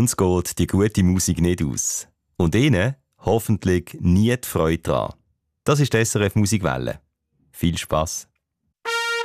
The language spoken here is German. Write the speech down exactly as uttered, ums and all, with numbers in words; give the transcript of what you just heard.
Uns geht die gute Musik nicht aus. Und Ihnen hoffentlich nie die Freude dran. Das ist die S R F Musikwelle. Viel Spass!